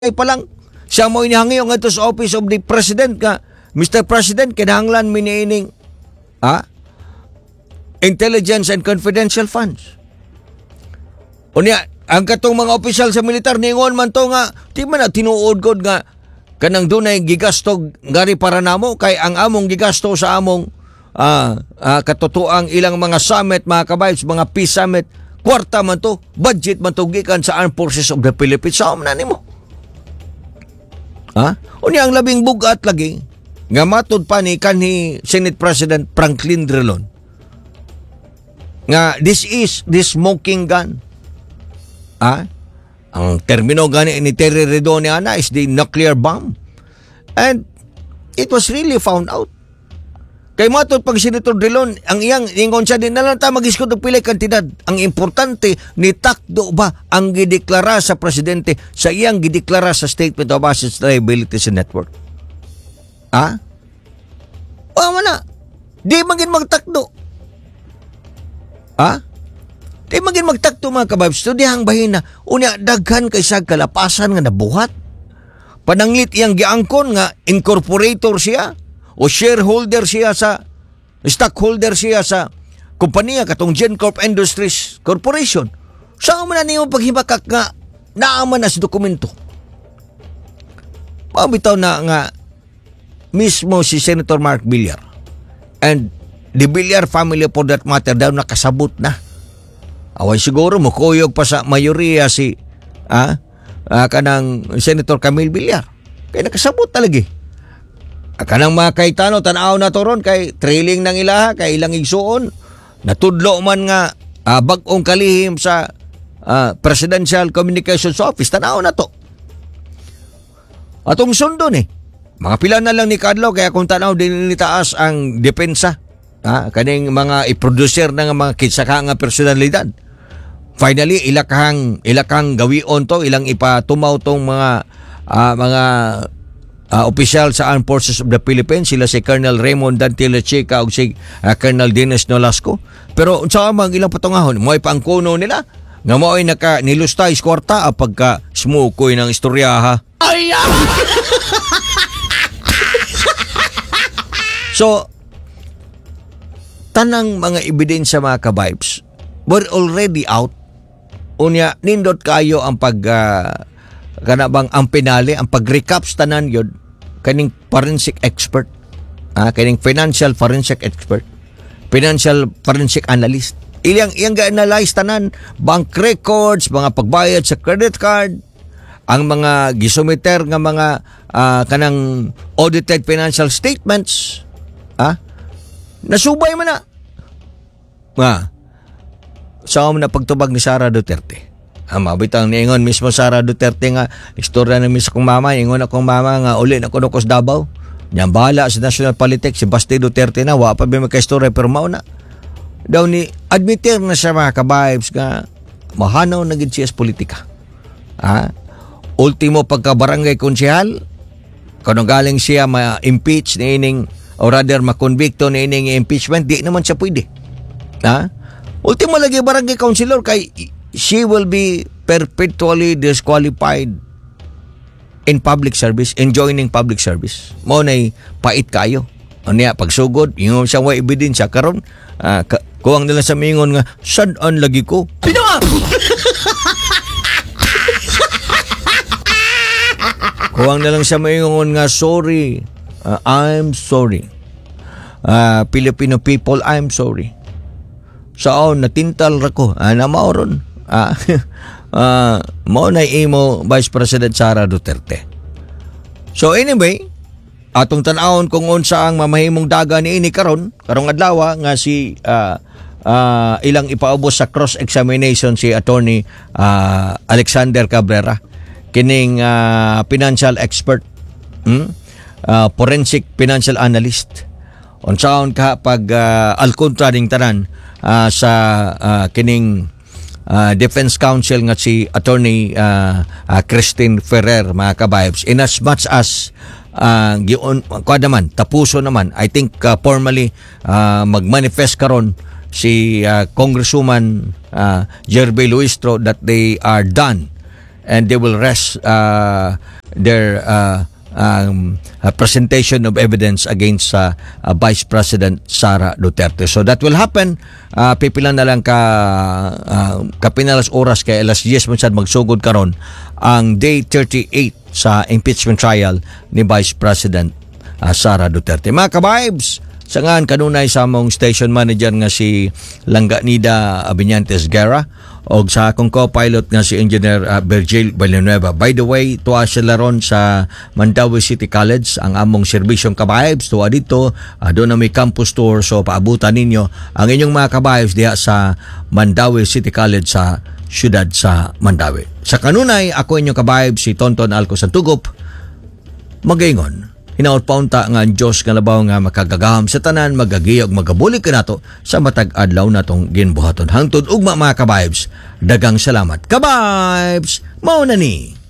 pa lang siya mo inihangi ang ito sa Office of the President ka, Mr. President, kinahanglan miniining intelligence and confidential funds. Unya, ang katong mga opisyal sa militar, ningon man to nga, di man na tinuod god nga, kanang dunay gigasto gari para namo, kay ang among gigasto sa among katotoang ilang mga summit, mga kabayos, mga peace summit, kwarta man to, budget man to gikan sa Armed Forces of the Philippines. Saan na nimo? Unya ang labing bugat lagi nga matud pa ni kanhi Senate President Franklin Drilon nga this is the smoking gun. Ang termino gani ni Terry Redone ana is the nuclear bomb, and it was really found out. Kay matud pag Senator Drilon, ang iyang ingon siya din na lang ta mag-iskot og pilay kantidad. Ang importante ni takdo ba ang gideklara sa presidente sa iyang gideklara sa Statement of Assets, Liabilities and Net Worth. Wala. Di magin magtakdo. Di magin magtakdo mga kababs. So dihang bahin na unya daghan kay sa kalapasan nga nabuhat. Pananglit iyang giangkon nga incorporator siya o shareholder siya sa stockholder siya sa kompanya katong GenCorp Industries Corporation. Saan man na niyo paghibakak nga naaman na sa dokumento? Mabitaw na nga mismo si Senator Mark Villar and the Villar family for that matter daw nakasabot na. Away siguro mukuyog pa sa mayoriya si kanang Senator Camille Villar. Kaya nakasabot talaga. Kanang mga kaitano, tanaw na to ron kay trailing ng ilaha, kay ilang igsuon. Natudlo man nga bag-ong kalihim sa Presidential Communications Office. Tanaw na to. Atong sundo ni. Mga pila na lang ni Kadlaw, kaya kung tanaw din nitaas ang depensa. Kaning mga i-producer na nga mga kitsaka nga personalidad. Finally, ilakang gawion to, ilang ipatumaw tong mga opisyal sa Armed Forces of the Philippines, sila si Colonel Raymond Dantila Chica o si Colonel Dennis Nolasco. Pero unsa man ilang patungahon, mo ay pangkuno nila nga mo ay nilustay kwarta pagka smukoy ng istoryaha. So tanang mga ebidensya mga ka-vibes were already out. Unya nindot kayo ang kanabang ang pinali, ang pag-recaps tanan yun kaning forensic expert, kaning financial forensic expert, financial forensic analyst. Iyang ga-analyze tanan, bank records, mga pagbayad sa credit card, ang mga gisumiter nga mga kanang audited financial statements. Nasubay man na. Saan mo na pagtubag ni Sara Duterte? Mabitang niingon mismo Sara Duterte nga istorya na mismo kong mama, ingon akong mama nga uli na kunukos Davao. Niyang bahala sa national politics, si Basti Duterte na, wala pa ba magka-istorya pero mauna. Daw ni admitir na siya mga ka-vibes nga mahanaw na gid siya sa politika. Ultimo pagka-barangay konsehal, kung galing siya ma-impeach ni ining o rather makonbikto ni ining impeachment, di naman siya pwede. Ultimo lagi barangay councilor kay she will be perpetually disqualified in public service, in joining public service. Mo na'y pait kayo. Niya, pagsugod, yung siya wa ebidensya karon, kuwang nila sa mingon nga, saan lagi ko? Kuwang na lang siya mingon nga, sorry, I'm sorry. Filipino people, I'm sorry. Saan, natintal rako, namauron. Mo na imo Vice President Sara Duterte. So anyway, atong tan-awon kung unsa ang mamahimong daga ni ini karong adlaw nga si ilang ipaubos sa cross-examination si Attorney Alexander Cabrera, kining financial expert, forensic financial analyst. Unsaon ka pag alkontra ding tanan sa kining Defense Counsel nga si Attorney Christine Ferrer mga ka-vibes, in as much as tapuso naman, I think formally magmanifest karon si Congresswoman Jerby Luistro that they are done and they will rest their presentation of evidence against Vice President Sara Duterte. So that will happen. Pipila na lang kapinalas oras kay alas 10 man sad magsugod karon ang day 38 sa impeachment trial ni Vice President Sara Duterte. Mga ka-vibes, sangan kanunay sa among station manager nga si Langanida Abinantes Guerra o sa akong co-pilot nga si Engineer Virgil Villanueva. By the way, tuwa sila ron sa Mandawi City College ang among serbisyong ka-vibes. Tuwa dito, doon na may campus tour, so paabutan ninyo ang inyong mga ka-vibes diha sa Mandawi City College sa siyudad sa Mandawi. Sa kanunay, ako inyong ka-vibes si Tonton Alco Santugop. Magaingon, hinaot paunta nga ang Diyos nga labaw nga makagagaham sa tanan, magagiyog, magabuli ka nato sa matag adlaw natong ginbuhaton. Hangtod ugma mga ka-vibes, dagang salamat. Ka-vibes, mao na ni.